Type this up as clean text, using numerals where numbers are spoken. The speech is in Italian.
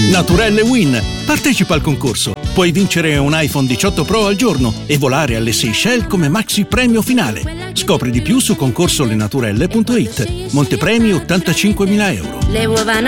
Naturelle Win. Partecipa al concorso. Puoi vincere un iPhone 18 Pro al giorno e volare alle Seychelles come maxi premio finale. Scopri di più su concorsolenaturelle.it. Montepremi €85.000. Le uova